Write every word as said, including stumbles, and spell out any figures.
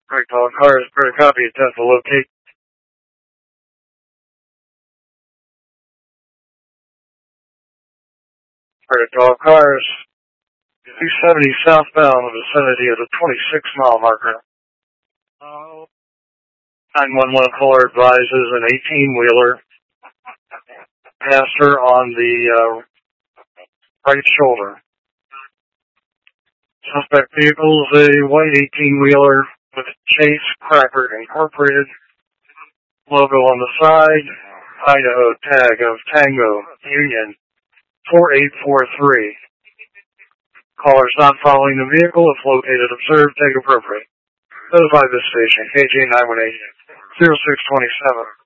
Right, all cars, better copy, attempt to locate. Right, all cars, two seventy southbound, the vicinity of the twenty-six mile marker. nine one one caller advises an eighteen-wheeler passed her on the uh, right shoulder. Suspect vehicle is a white eighteen-wheeler with Chase Cracker Incorporated logo on the side, Idaho tag of Tango Union four eight four three. Callers not following the vehicle, if located, observed, take appropriate. Notify this station, K J nine one eight, zero six two seven.